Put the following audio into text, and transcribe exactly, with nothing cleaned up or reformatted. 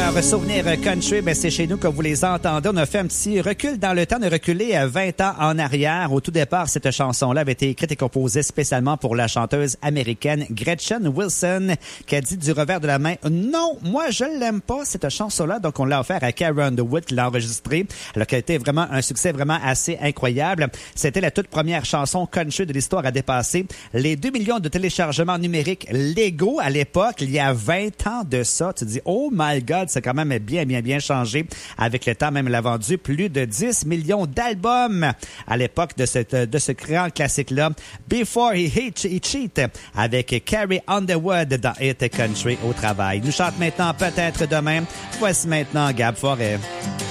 meilleurs souvenirs country, ben c'est chez nous que vous les entendez. On a fait un petit recul dans le temps, on a reculé à vingt ans en arrière. Au tout départ, cette chanson-là avait été écrite et composée spécialement pour la chanteuse américaine Gretchen Wilson, qui a dit du revers de la main, non, moi je l'aime pas, cette chanson-là. Donc on l'a offert à Karen DeWitt qui l'a enregistrée, alors qu'elle a été vraiment un succès vraiment assez incroyable. C'était la toute première chanson country de l'histoire à dépasser les deux millions de téléchargements numériques légaux à l'époque, il y a vingt ans de ça. Tu te dis, oh my God, c'est quand même bien, bien, bien changé. Avec le temps, même, elle a vendu plus de dix millions d'albums à l'époque de, cette, de ce grand classique-là. Before He, Hate, He Cheat, avec Carrie Underwood dans Hit Country au travail. Nous chante maintenant Peut-être demain. Voici maintenant Gab Forêt.